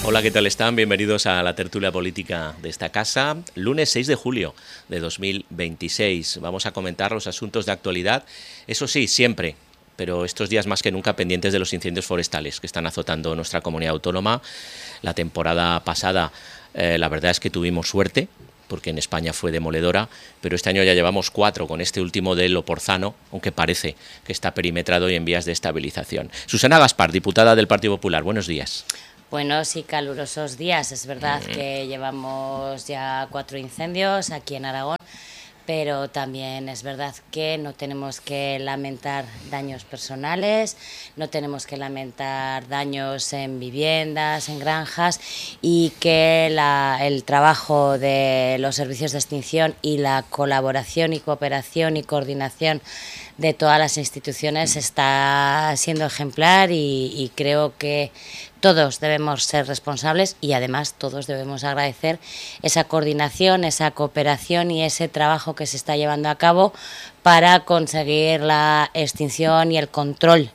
Hola, ¿qué tal están? Bienvenidos a la tertulia política de esta casa. Lunes 6 de julio de 2026. Vamos a comentar los asuntos de actualidad. Eso sí, siempre, pero estos días más que nunca pendientes de los incendios forestales que están azotando nuestra comunidad autónoma. La temporada pasada, la verdad es que tuvimos suerte, porque en España fue demoledora, pero este año ya llevamos 4 con este último de Loporzano, aunque parece que está perimetrado y en vías de estabilización. Susana Gaspar, diputada del Partido Popular, buenos días. Buenos y calurosos días. Es verdad que llevamos ya 4 incendios aquí en Aragón, pero también es verdad que no tenemos que lamentar daños personales, no tenemos que lamentar daños en viviendas, en granjas, y que el trabajo de los servicios de extinción y la colaboración y cooperación y coordinación de todas las instituciones está siendo ejemplar y creo que todos debemos ser responsables y además todos debemos agradecer esa coordinación, esa cooperación y ese trabajo que se está llevando a cabo para conseguir la extinción y el control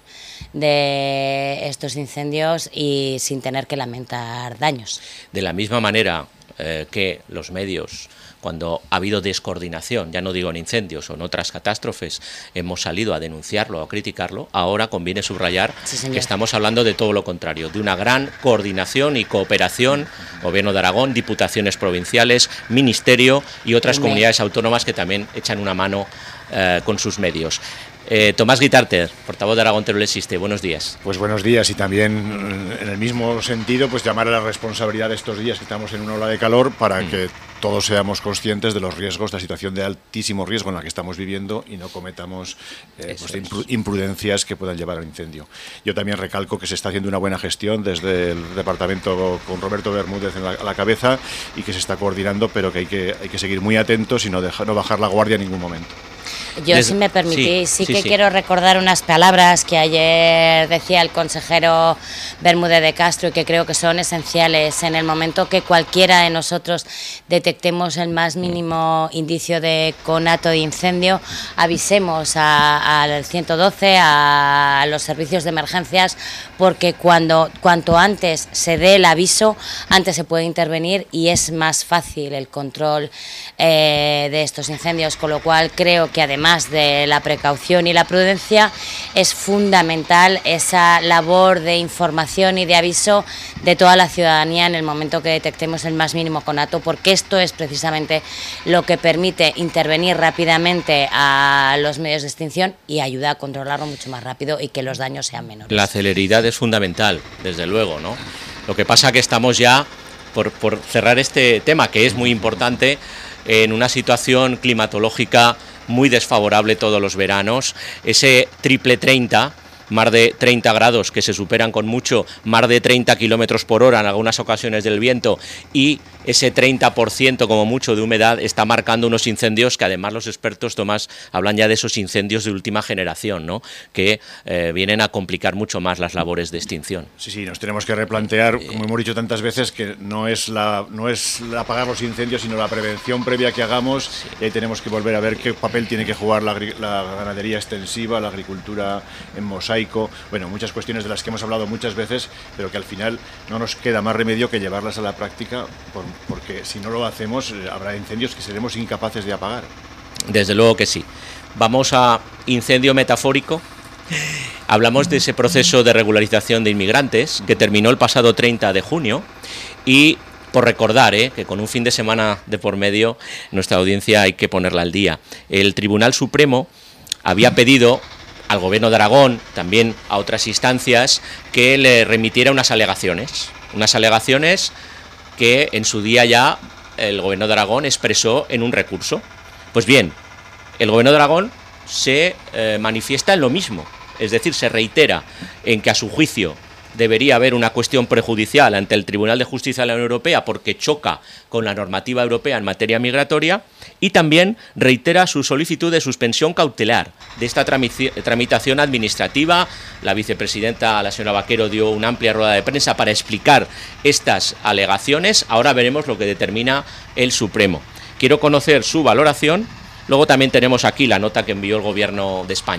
de estos incendios y sin tener que lamentar daños. De la misma manera que los medios, cuando ha habido descoordinación, ya no digo en incendios o en otras catástrofes, hemos salido a denunciarlo o a criticarlo, ahora conviene subrayar que estamos hablando de todo lo contrario, de una gran coordinación y cooperación, Gobierno de Aragón, diputaciones provinciales, Ministerio y otras comunidades autónomas que también echan una mano con sus medios. Tomás Guitarte, portavoz de Aragón Teruel Existe, buenos días. Pues buenos días, y también en el mismo sentido pues llamar a la responsabilidad de estos días que estamos en una ola de calor para que todos seamos conscientes de los riesgos, de la situación de altísimo riesgo en la que estamos viviendo y no cometamos imprudencias que puedan llevar al incendio. Yo también recalco que se está haciendo una buena gestión desde el departamento con Roberto Bermúdez a la cabeza y que se está coordinando, pero que hay que seguir muy atentos y no bajar la guardia en ningún momento. Yo, si me permitís, sí que quiero recordar unas palabras que ayer decía el consejero Bermúdez de Castro y que creo que son esenciales. En el momento que cualquiera de nosotros detectemos el más mínimo indicio de conato de incendio, avisemos al 112, a los servicios de emergencias, porque cuanto antes se dé el aviso, antes se puede intervenir y es más fácil el control de estos incendios, con lo cual creo que además de la precaución y la prudencia es fundamental esa labor de información y de aviso de toda la ciudadanía en el momento que detectemos el más mínimo conato, porque esto es precisamente lo que permite intervenir rápidamente a los medios de extinción y ayuda a controlarlo mucho más rápido y que los daños sean menores. La celeridad es fundamental, desde luego, ¿no? Lo que pasa que estamos ya, por cerrar este tema, que es muy importante, en una situación climatológica muy desfavorable todos los veranos, ese triple 30, más de 30 grados que se superan con mucho, más de 30 kilómetros por hora en algunas ocasiones del viento y ese 30% como mucho de humedad está marcando unos incendios que además los expertos, Tomás, hablan ya de esos incendios de última generación, ¿no? Que vienen a complicar mucho más las labores de extinción. Sí, nos tenemos que replantear, como hemos dicho tantas veces, que no es apagar los incendios, sino la prevención previa que hagamos. Y ahí tenemos que volver a ver qué papel tiene que jugar la ganadería extensiva, la agricultura en mosaico, bueno, muchas cuestiones de las que hemos hablado muchas veces, pero que al final no nos queda más remedio que llevarlas a la práctica, porque si no lo hacemos habrá incendios que seremos incapaces de apagar. Desde luego que sí. Vamos a incendio metafórico. Hablamos de ese proceso de regularización de inmigrantes que terminó el pasado 30 de junio y por recordar que con un fin de semana de por medio nuestra audiencia hay que ponerla al día. El Tribunal Supremo había pedido al Gobierno de Aragón, también a otras instancias, que le remitiera unas alegaciones que en su día ya el Gobierno de Aragón expresó en un recurso. Pues bien, el Gobierno de Aragón se manifiesta en lo mismo, es decir, se reitera en que a su juicio debería haber una cuestión prejudicial ante el Tribunal de Justicia de la Unión Europea porque choca con la normativa europea en materia migratoria, y también reitera su solicitud de suspensión cautelar de esta tramitación administrativa. La vicepresidenta, la señora Vaquero, dio una amplia rueda de prensa para explicar estas alegaciones. Ahora veremos lo que determina el Supremo. Quiero conocer su valoración. Luego también tenemos aquí la nota que envió el Gobierno de España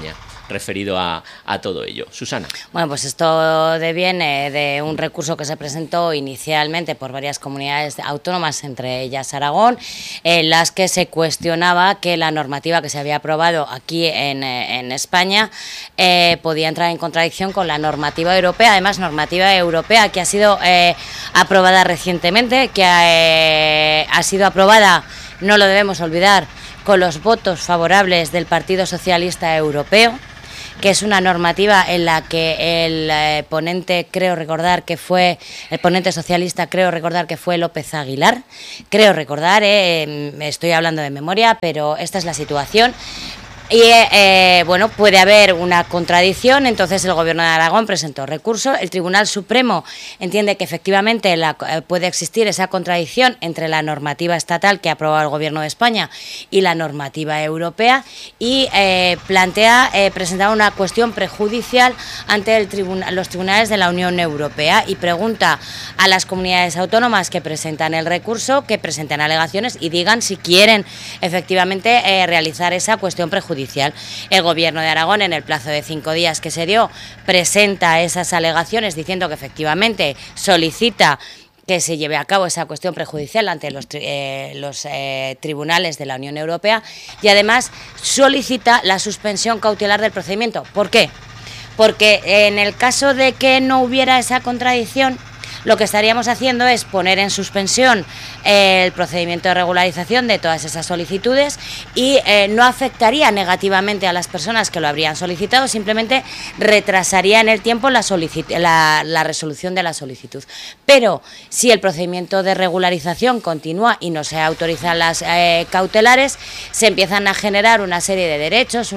referido a todo ello. Susana. Bueno, pues esto deviene de un recurso que se presentó inicialmente por varias comunidades autónomas, entre ellas Aragón, en las que se cuestionaba que la normativa que se había aprobado aquí en España podía entrar en contradicción con la normativa europea, además normativa europea que ha sido aprobada recientemente, que ha sido aprobada, no lo debemos olvidar, con los votos favorables del Partido Socialista Europeo, que es una normativa en la que el ponente, creo recordar que fue, el ponente socialista, creo recordar que fue López Aguilar, creo recordar, estoy hablando de memoria, pero esta es la situación. Y bueno, puede haber una contradicción, entonces el Gobierno de Aragón presentó recurso, el Tribunal Supremo entiende que efectivamente puede existir esa contradicción entre la normativa estatal que ha aprobado el Gobierno de España y la normativa europea y plantea presentar una cuestión prejudicial ante los tribunales de la Unión Europea y pregunta a las comunidades autónomas que presentan el recurso que presenten alegaciones y digan si quieren efectivamente realizar esa cuestión prejudicial. El Gobierno de Aragón, en el plazo de 5 días que se dio, presenta esas alegaciones diciendo que efectivamente solicita que se lleve a cabo esa cuestión prejudicial ante los tribunales de la Unión Europea y además solicita la suspensión cautelar del procedimiento. ¿Por qué? Porque en el caso de que no hubiera esa contradicción, lo que estaríamos haciendo es poner en suspensión el procedimiento de regularización de todas esas solicitudes y no afectaría negativamente a las personas que lo habrían solicitado, simplemente retrasaría en el tiempo la resolución de la solicitud. Pero si el procedimiento de regularización continúa y no se autorizan las cautelares, se empiezan a generar una serie de derechos,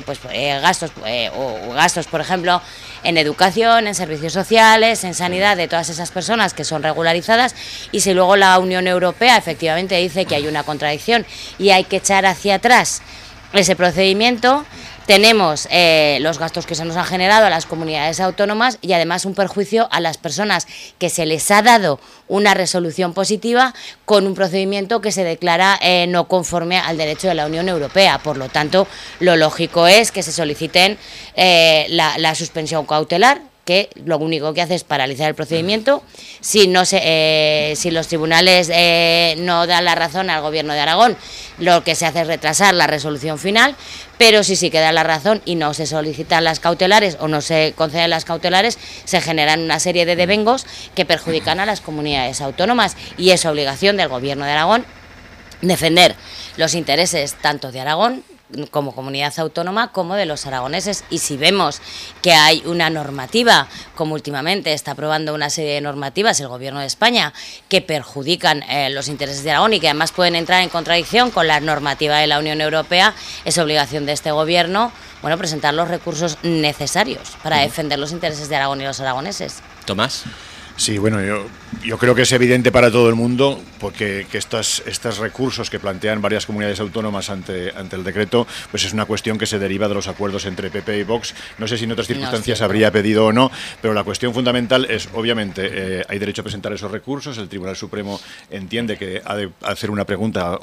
gastos, por ejemplo, en educación, en servicios sociales, en sanidad de todas esas personas que son regularizadas, y si luego la Unión Europea efectivamente dice que hay una contradicción y hay que echar hacia atrás ese procedimiento, tenemos los gastos que se nos han generado a las comunidades autónomas y además un perjuicio a las personas que se les ha dado una resolución positiva con un procedimiento que se declara no conforme al derecho de la Unión Europea. Por lo tanto, lo lógico es que se soliciten la suspensión cautelar, que lo único que hace es paralizar el procedimiento. Si los tribunales no dan la razón al Gobierno de Aragón, lo que se hace es retrasar la resolución final, pero si sí queda la razón y no se solicitan las cautelares o no se conceden las cautelares, se generan una serie de devengos que perjudican a las comunidades autónomas y es obligación del Gobierno de Aragón defender los intereses tanto de Aragón como comunidad autónoma como de los aragoneses, y si vemos que hay una normativa, como últimamente está aprobando una serie de normativas el Gobierno de España que perjudican los intereses de Aragón y que además pueden entrar en contradicción con la normativa de la Unión Europea, es obligación de este Gobierno presentar los recursos necesarios para defender los intereses de Aragón y los aragoneses. Tomás. Sí, bueno, yo creo que es evidente para todo el mundo porque que estos recursos que plantean varias comunidades autónomas ante el decreto, pues es una cuestión que se deriva de los acuerdos entre PP y Vox. No sé si en otras circunstancias habría pedido o no, pero la cuestión fundamental es, obviamente, hay derecho a presentar esos recursos. El Tribunal Supremo entiende que ha de hacer una pregunta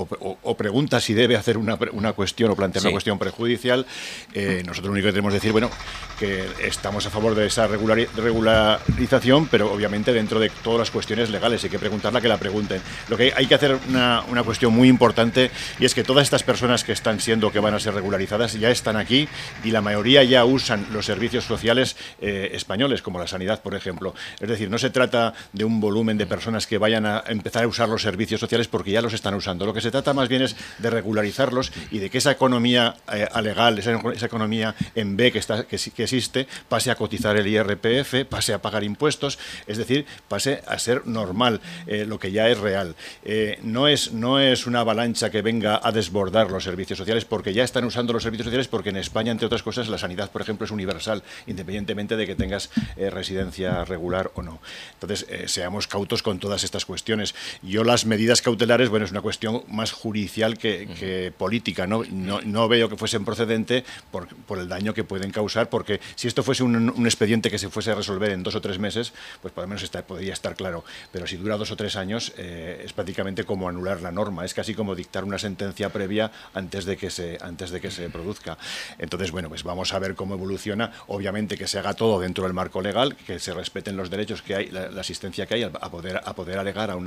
o pregunta si debe hacer una cuestión o plantear una cuestión prejudicial. Nosotros lo único que tenemos que decir, que estamos a favor de esa regularización, pero obviamente dentro de todas las cuestiones legales hay que preguntarla, que la pregunten. Lo que hay que hacer una cuestión muy importante, y es que todas estas personas que van a ser regularizadas ya están aquí y la mayoría ya usan los servicios sociales españoles, como la sanidad, por ejemplo. Es decir, no se trata de un volumen de personas que vayan a empezar a usar los servicios sociales porque ya los están usando. Lo que se trata más bien es de regularizarlos y de que esa economía alegal, esa economía en B que existe, pase a cotizar el IRPF, pase a pagar impuestos. Es decir, pase a ser normal, lo que ya es real. No es una avalancha que venga a desbordar los servicios sociales, porque ya están usando los servicios sociales, porque en España, entre otras cosas, la sanidad, por ejemplo, es universal, independientemente de que tengas residencia regular o no. Entonces, seamos cautos con todas estas cuestiones. Yo las medidas cautelares, es una cuestión más judicial que política. No veo que fuesen procedente por el daño que pueden causar, porque si esto fuese un expediente que se fuese a resolver en 2 o 3 meses, pues por lo menos podría estar claro. Pero si dura 2 o 3 años, es prácticamente como anular la norma, es casi como dictar una sentencia previa antes de que se produzca. Entonces, bueno, pues vamos a ver cómo evoluciona. Obviamente que se haga todo dentro del marco legal, que se respeten los derechos que hay, la asistencia que hay a poder alegar a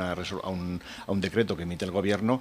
un decreto que emite el Gobierno,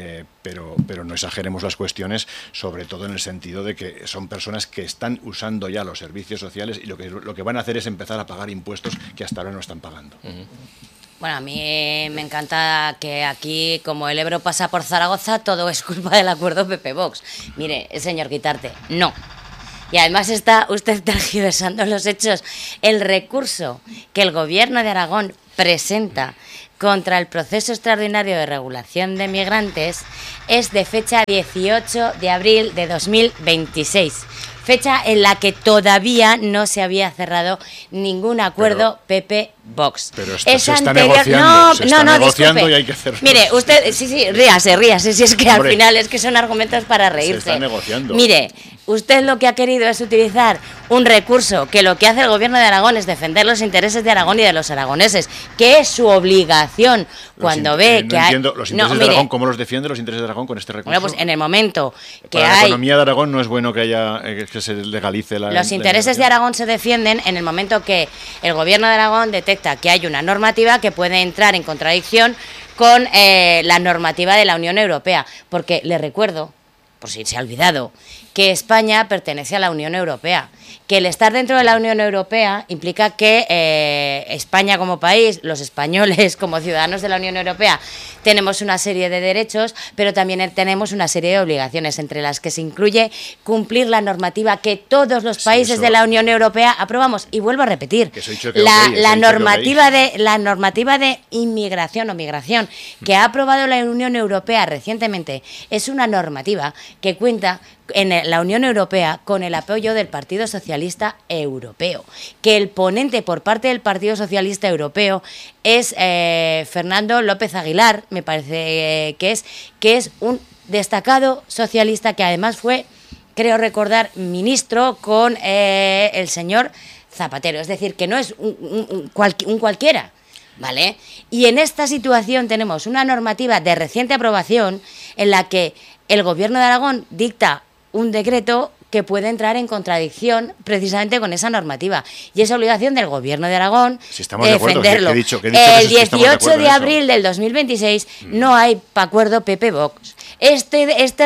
pero no exageremos las cuestiones, sobre todo en el sentido de que son personas que están usando ya los servicios sociales y lo que van a hacer es empezar a pagar impuestos que hasta ahora no están pagando. Bueno, a mí me encanta que aquí, como el Ebro pasa por Zaragoza, todo es culpa del acuerdo PP-Vox. Mire, señor Guitarte, no. Y además está usted tergiversando los hechos. El recurso que el Gobierno de Aragón presenta contra el proceso extraordinario de regulación de migrantes es de fecha 18 de abril de 2026. Fecha en la que todavía no se había cerrado ningún acuerdo PP-Vox. Pero se está negociando y hay que hacerlo. Mire, usted, sí, ríase, si es que al final es que son argumentos para reírse. Se está negociando. Mire, usted lo que ha querido es utilizar un recurso que lo que hace el Gobierno de Aragón es defender los intereses de Aragón y de los aragoneses, que es su obligación cuando ve que hay... Entiendo, los intereses de Aragón, ¿cómo los defiende los intereses de Aragón con este recurso? Bueno, pues en el momento que para la economía de Aragón no es bueno que haya que se legalice la... Los intereses de Aragón se defienden en el momento que el Gobierno de Aragón detecta que hay una normativa que puede entrar en contradicción con la normativa de la Unión Europea, porque le recuerdo, por si se ha olvidado, que España pertenece a la Unión Europea, que el estar dentro de la Unión Europea implica que España como país, los españoles como ciudadanos de la Unión Europea, tenemos una serie de derechos, pero también tenemos una serie de obligaciones, entre las que se incluye cumplir la normativa que todos los países de la Unión Europea aprobamos. Y vuelvo a repetir, la normativa de inmigración o migración que ha aprobado la Unión Europea recientemente es una normativa que cuenta en la Unión Europea con el apoyo del Partido Socialista Europeo, que el ponente por parte del Partido Socialista Europeo es Fernando López Aguilar, me parece que es un destacado socialista que además fue, creo recordar, ministro con el señor Zapatero, es decir, que no es un cualquiera, ¿vale? Y en esta situación tenemos una normativa de reciente aprobación en la que el Gobierno de Aragón dicta un decreto que puede entrar en contradicción precisamente con esa normativa. Y es obligación del Gobierno de Aragón defenderlo. El 18 de abril del 2026 no hay acuerdo PP-Vox. Este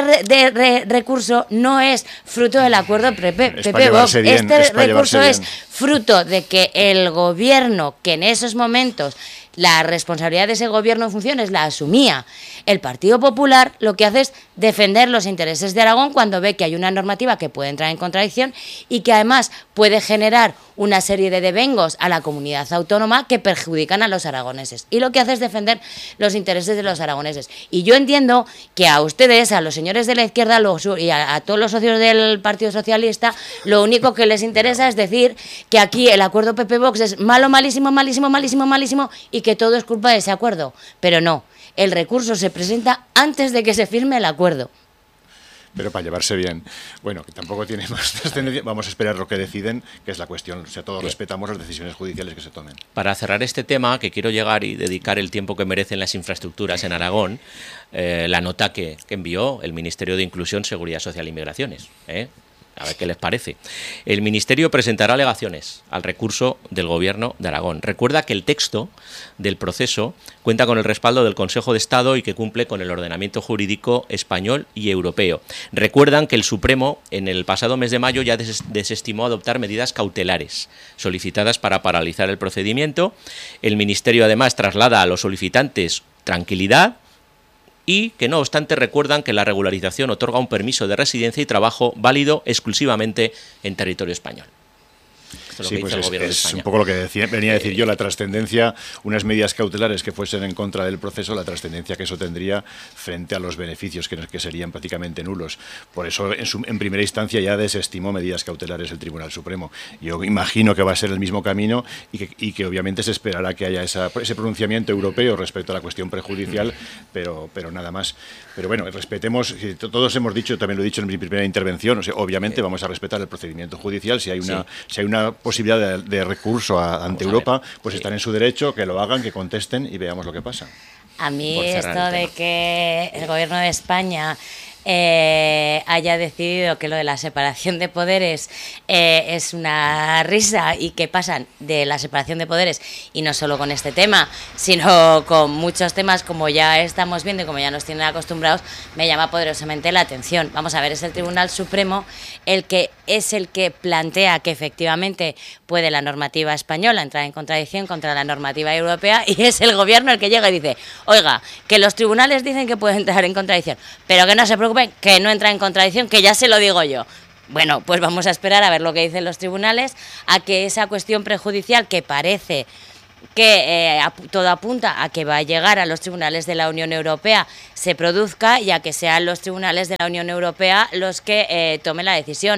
recurso no es fruto del acuerdo PP-Vox. Este recurso es fruto de que el Gobierno, que en esos momentos la responsabilidad de ese Gobierno en funciones la asumía el Partido Popular, lo que hace es defender los intereses de Aragón cuando ve que hay una normativa que puede entrar en contradicción y que además puede generar una serie de devengos a la comunidad autónoma que perjudican a los aragoneses. Y lo que hace es defender los intereses de los aragoneses. Y yo entiendo que a ustedes, a los señores de la izquierda y a todos los socios del Partido Socialista, lo único que les interesa es decir que aquí el acuerdo PP-Vox es malo, malísimo, malísimo, malísimo, malísimo y que todo es culpa de ese acuerdo. Pero no, el recurso se presenta antes de que se firme el acuerdo. Pero para llevarse bien. Bueno, que tampoco tiene más trascendencia. Vamos a esperar lo que deciden, que es la cuestión. O sea, todos respetamos las decisiones judiciales que se tomen. Para cerrar este tema, que quiero llegar y dedicar el tiempo que merecen las infraestructuras en Aragón, la nota que envió el Ministerio de Inclusión, Seguridad Social y Migraciones. A ver qué les parece. El Ministerio presentará alegaciones al recurso del Gobierno de Aragón. Recuerda que el texto del proceso cuenta con el respaldo del Consejo de Estado y que cumple con el ordenamiento jurídico español y europeo. Recuerdan que el Supremo en el pasado mes de mayo ya desestimó adoptar medidas cautelares solicitadas para paralizar el procedimiento. El Ministerio además traslada a los solicitantes tranquilidad y que no obstante recuerdan que la regularización otorga un permiso de residencia y trabajo válido exclusivamente en territorio español. Sí, pues es un poco lo que venía a decir yo, la trascendencia, unas medidas cautelares que fuesen en contra del proceso, la trascendencia que eso tendría frente a los beneficios que serían prácticamente nulos. Por eso, en primera instancia, ya desestimó medidas cautelares el Tribunal Supremo. Yo imagino que va a ser el mismo camino y que obviamente se esperará que haya ese pronunciamiento europeo respecto a la cuestión prejudicial, pero nada más. Pero bueno, respetemos, todos hemos dicho, también lo he dicho en mi primera intervención, o sea, obviamente vamos a respetar el procedimiento judicial. Si hay una posibilidad de recurso ante Europa, pues están en su derecho, que lo hagan, que contesten y veamos lo que pasa. A mí esto de que el gobierno de España haya decidido que lo de la separación de poderes es una risa y que pasan de la separación de poderes, y no solo con este tema, sino con muchos temas, como ya estamos viendo y como ya nos tienen acostumbrados, me llama poderosamente la atención. Vamos a ver, es el Tribunal Supremo el que plantea que efectivamente puede la normativa española entrar en contradicción contra la normativa europea, y es el gobierno el que llega y dice, oiga, que los tribunales dicen que puede entrar en contradicción, pero que no se preocupen, que no entra en contradicción, que ya se lo digo yo. Bueno, pues vamos a esperar a ver lo que dicen los tribunales, a que esa cuestión prejudicial que parece que todo apunta a que va a llegar a los tribunales de la Unión Europea se produzca, y a que sean los tribunales de la Unión Europea los que tomen la decisión.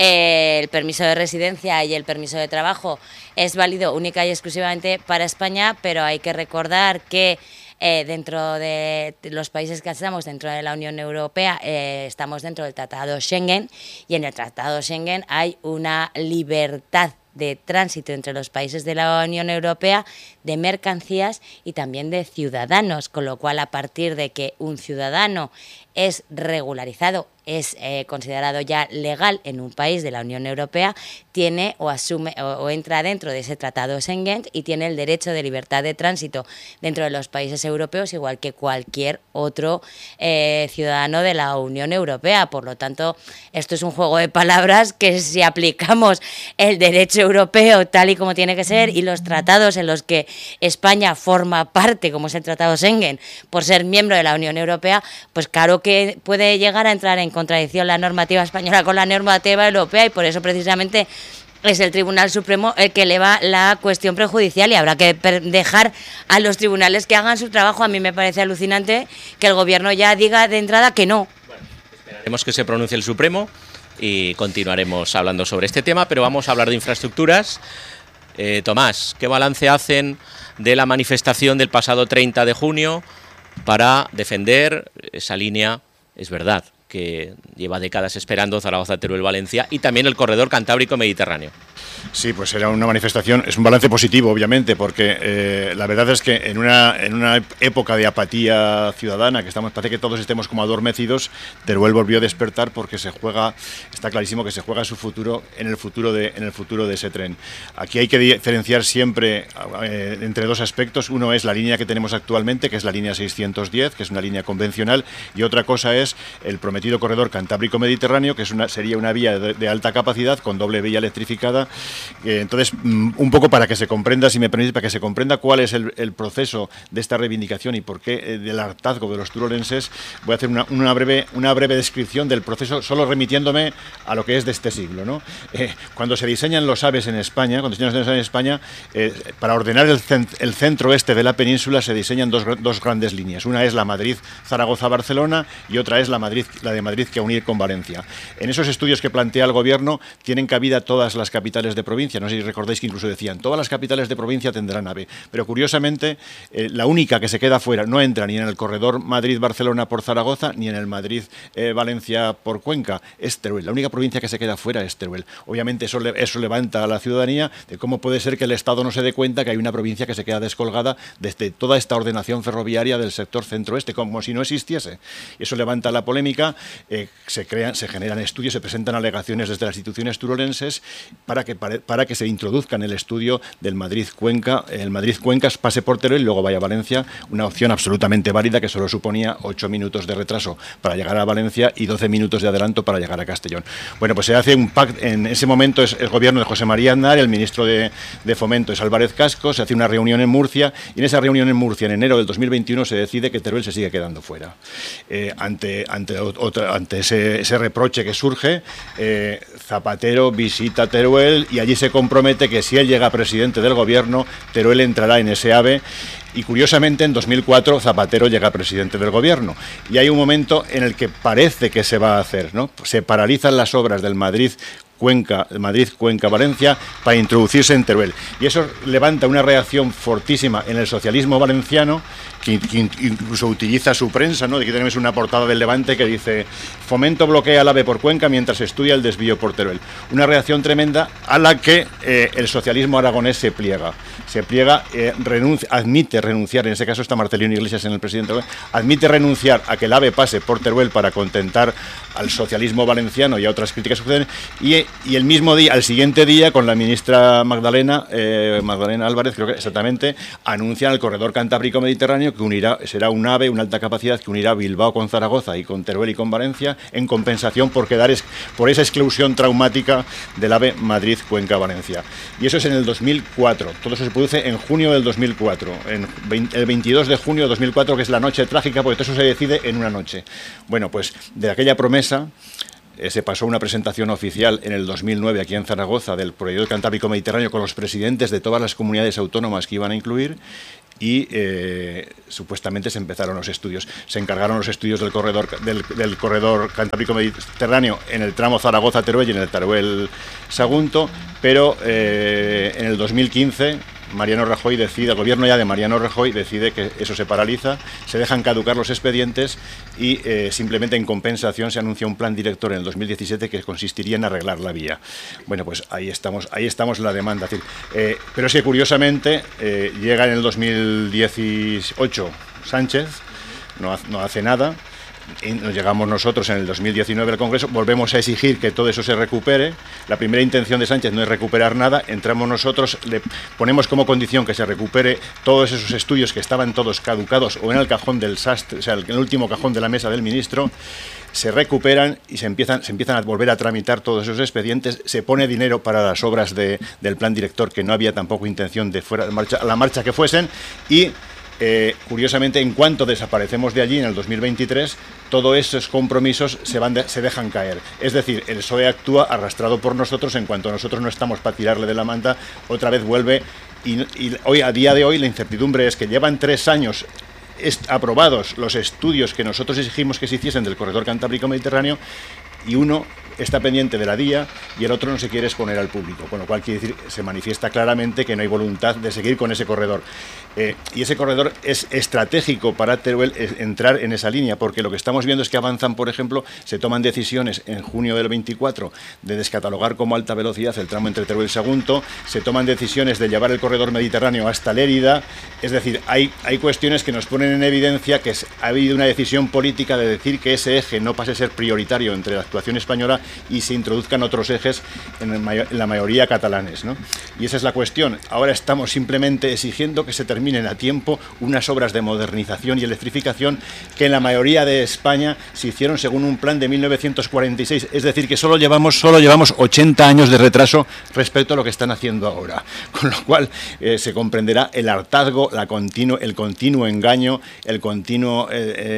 El permiso de residencia y el permiso de trabajo es válido única y exclusivamente para España, pero hay que recordar que dentro de los países que estamos dentro de la Unión Europea estamos dentro del Tratado Schengen, y en el Tratado Schengen hay una libertad de tránsito entre los países de la Unión Europea de mercancías y también de ciudadanos, con lo cual, a partir de que un ciudadano es regularizado, es considerado ya legal en un país de la Unión Europea, tiene o asume o entra dentro de ese tratado Schengen y tiene el derecho de libertad de tránsito dentro de los países europeos, igual que cualquier otro ciudadano de la Unión Europea. Por lo tanto, esto es un juego de palabras que, si aplicamos el derecho europeo tal y como tiene que ser, y los tratados en los que España forma parte, como es el tratado Schengen, por ser miembro de la Unión Europea, pues claro que puede llegar a entrar en contradicción la normativa española con la normativa europea, y por eso precisamente es el Tribunal Supremo el que eleva la cuestión prejudicial, y habrá que dejar a los tribunales que hagan su trabajo. A mí me parece alucinante que el gobierno ya diga de entrada que no. Bueno, esperaremos que se pronuncie el Supremo y continuaremos hablando sobre este tema, pero vamos a hablar de infraestructuras. Tomás, ¿qué balance hacen de la manifestación del pasado 30 de junio para defender esa línea? Es verdad que lleva décadas esperando Zaragoza, Teruel, Valencia, y también el corredor Cantábrico-Mediterráneo. Sí, pues era una manifestación, es un balance positivo, obviamente, porque la verdad es que en una época de apatía ciudadana, que parece que todos estemos como adormecidos, Teruel volvió a despertar, porque está clarísimo que se juega su futuro en el futuro de ese tren. Aquí hay que diferenciar siempre entre dos aspectos. Uno es la línea que tenemos actualmente, que es la línea 610, que es una línea convencional, y otra cosa es el prometido corredor Cantábrico-Mediterráneo, que sería una vía de alta capacidad con doble vía electrificada. Entonces, un poco para que se comprenda, si me permite, para que se comprenda cuál es el proceso de esta reivindicación y por qué del hartazgo de los turolenses, voy a hacer una breve descripción del proceso, solo remitiéndome a lo que es de este siglo, ¿no? Cuando se diseñan los AVEs en España, para ordenar el centro este de la península se diseñan dos grandes líneas. Una es la Madrid-Zaragoza-Barcelona y otra es la de Madrid que unir con Valencia. En esos estudios que plantea el gobierno tienen cabida todas las capitales de provincia. No sé si recordáis que incluso decían, todas las capitales de provincia tendrán AVE, pero curiosamente la única que se queda fuera, no entra ni en el corredor Madrid-Barcelona por Zaragoza, ni en el Madrid-Valencia por Cuenca, es Teruel. La única provincia que se queda fuera es Teruel. Obviamente eso levanta a la ciudadanía de cómo puede ser que el Estado no se dé cuenta que hay una provincia que se queda descolgada desde toda esta ordenación ferroviaria del sector centro-oeste, como si no existiese. Eso levanta la polémica, se generan estudios, se presentan alegaciones desde las instituciones turolenses para que se introduzca en el estudio del Madrid-Cuenca. El Madrid-Cuenca pase por Teruel y luego vaya a Valencia, una opción absolutamente válida que solo suponía 8 minutos de retraso para llegar a Valencia y 12 minutos de adelanto para llegar a Castellón. Bueno, pues se hace un pacto, en ese momento es el gobierno de José María Aznar, el ministro de Fomento es Álvarez Cascos, se hace una reunión en Murcia, y en esa reunión en Murcia, en enero del 2021, se decide que Teruel se sigue quedando fuera. Ante ese reproche que surge, Zapatero visita Teruel y allí se compromete que si él llega presidente del gobierno, Teruel entrará en ese AVE. Y curiosamente, en 2004, Zapatero llega presidente del gobierno. Y hay un momento en el que parece que se va a hacer, ¿no? Se paralizan las obras del Madrid Madrid-Cuenca-Valencia para introducirse en Teruel. Y eso levanta una reacción fortísima en el socialismo valenciano, que incluso utiliza su prensa, ¿no? Aquí tenemos una portada del Levante que dice: Fomento bloquea el AVE por Cuenca mientras estudia el desvío por Teruel. Una reacción tremenda a la que el socialismo aragonés se pliega, admite renunciar, en ese caso está Marcelino Iglesias en el presidente, admite renunciar a que el AVE pase por Teruel para contentar al socialismo valenciano y a otras críticas que suceden, y el mismo día, al siguiente día, con la ministra Magdalena Álvarez, creo que exactamente, anuncian el corredor Cantábrico-Mediterráneo, que será un AVE, una alta capacidad, que unirá Bilbao con Zaragoza y con Teruel y con Valencia, en compensación por por esa exclusión traumática del AVE Madrid-Cuenca-Valencia. Y eso es en el 2004, todo eso se produce en junio del 2004, el 22 de junio de 2004, que es la noche trágica, porque todo eso se decide en una noche. Bueno, pues de aquella promesa se pasó una presentación oficial en el 2009 aquí en Zaragoza del proyecto Cantábrico-Mediterráneo con los presidentes de todas las comunidades autónomas que iban a incluir, y supuestamente se empezaron los estudios. Se encargaron los estudios del corredor Cantábrico-Mediterráneo en el tramo Zaragoza-Teruel y en el Teruel-Sagunto, pero en el 2015 Mariano Rajoy decide, el gobierno ya de Mariano Rajoy decide que eso se paraliza, se dejan caducar los expedientes y simplemente en compensación se anuncia un plan director en el 2017 que consistiría en arreglar la vía. Bueno, pues ahí estamos en la demanda. Es decir, pero es que curiosamente llega en el 2018 Sánchez, no hace nada. Y nos llegamos nosotros en el 2019 al Congreso, volvemos a exigir que todo eso se recupere. La primera intención de Sánchez no es recuperar nada, entramos nosotros, le ponemos como condición que se recupere todos esos estudios que estaban todos caducados o en el cajón del sastre, o sea, en el último cajón de la mesa del ministro. Se recuperan y se empiezan a volver a tramitar todos esos expedientes, se pone dinero para las obras del plan director, que no había tampoco intención de fuera de marcha, a la marcha que fuesen, y curiosamente, en cuanto desaparecemos de allí en el 2023, todos esos compromisos se dejan caer. Es decir, el PSOE actúa arrastrado por nosotros. En cuanto nosotros no estamos para tirarle de la manta, otra vez vuelve. Y hoy, a día de hoy, la incertidumbre es que llevan 3 años aprobados los estudios que nosotros exigimos que se hiciesen del corredor Cantábrico-Mediterráneo, y uno está pendiente de la DIA y el otro no se quiere exponer al público, con lo cual quiere decir, se manifiesta claramente que no hay voluntad de seguir con ese corredor. Y ese corredor es estratégico para Teruel entrar en esa línea, porque lo que estamos viendo es que avanzan, por ejemplo, se toman decisiones en junio del 24 de descatalogar como alta velocidad el tramo entre Teruel y Sagunto, se toman decisiones de llevar el corredor mediterráneo hasta Lérida. Es decir, hay cuestiones que nos ponen en evidencia que ha habido una decisión política de decir que ese eje no pase a ser prioritario entre la actuación española y se introduzcan otros ejes en la mayoría catalanes, ¿no? Y esa es la cuestión. Ahora estamos simplemente exigiendo que se terminen a tiempo unas obras de modernización y electrificación que en la mayoría de España se hicieron según un plan de 1946. Es decir, que solo llevamos 80 años de retraso respecto a lo que están haciendo ahora. Con lo cual se comprenderá el hartazgo, el continuo engaño, el continuo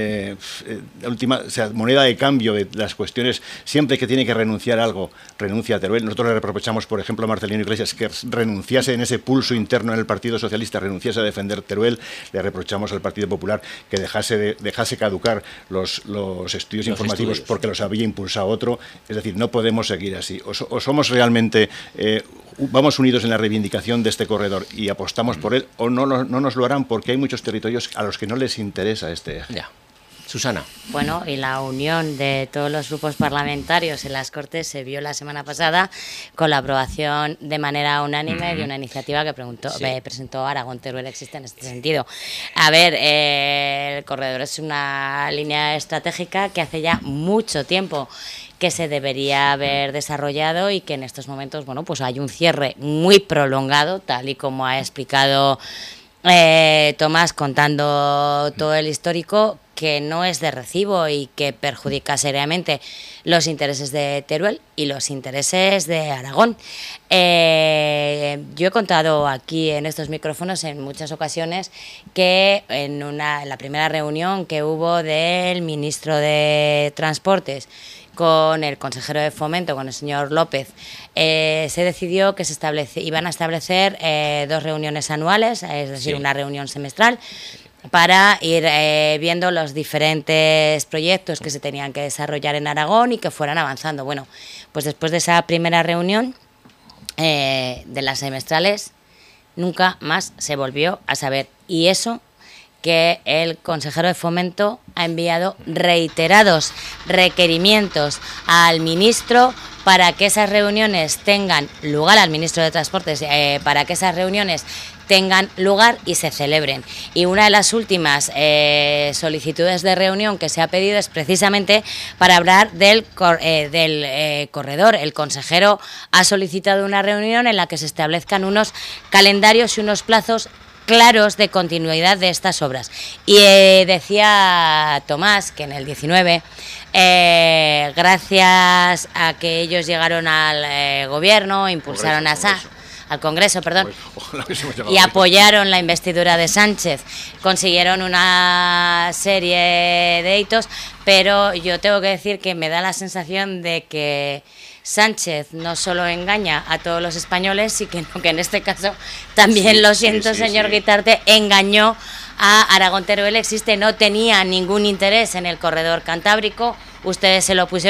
la última, o sea, moneda de cambio de las cuestiones. Siempre que tiene que renunciar a algo, renuncia a Teruel. Nosotros le reprochamos, por ejemplo, a Marcelino Iglesias que renunciase en ese pulso interno en el Partido Socialista, renunciase a defender Teruel. Le reprochamos al Partido Popular que dejase caducar los estudios informativos porque los había impulsado otro. Es decir, no podemos seguir así. O somos realmente, vamos unidos en la reivindicación de este corredor y apostamos por él, o no nos lo harán, porque hay muchos territorios a los que no les interesa este eje. Ya. Susana. Bueno, y la unión de todos los grupos parlamentarios en las Cortes se vio la semana pasada con la aprobación de manera unánime de una iniciativa que presentó Aragón Teruel Existe en este sentido. A ver, el corredor es una línea estratégica que hace ya mucho tiempo que se debería haber desarrollado y que en estos momentos, bueno, pues hay un cierre muy prolongado, tal y como ha explicado Tomás, contando todo el histórico, que no es de recibo y que perjudica seriamente los intereses de Teruel y los intereses de Aragón. Yo he contado aquí en estos micrófonos en muchas ocasiones que en la primera reunión que hubo del ministro de Transportes con el consejero de Fomento, con el señor López, se decidió que iban a establecer 2 reuniones anuales, es decir, una reunión semestral para ir viendo los diferentes proyectos que se tenían que desarrollar en Aragón y que fueran avanzando. Bueno, pues después de esa primera reunión de las semestrales, nunca más se volvió a saber. Y eso que el consejero de Fomento ha enviado reiterados requerimientos al ministro para que esas reuniones tengan lugar, al ministro de Transportes, para que esas reuniones tengan lugar y se celebren. Y una de las últimas solicitudes de reunión que se ha pedido es precisamente para hablar del corredor. El consejero ha solicitado una reunión en la que se establezcan unos calendarios y unos plazos claros de continuidad de estas obras. Y decía Tomás que en el 19, gracias a que ellos llegaron al gobierno, impulsaron al Congreso, perdón, y apoyaron la investidura de Sánchez, consiguieron una serie de hitos, pero yo tengo que decir que me da la sensación de que Sánchez no solo engaña a todos los españoles, sino que en este caso también, lo siento, señor Guitarte, engañó a Aragón Teruel. No tenía ningún interés en el corredor cantábrico, ustedes se lo pusieron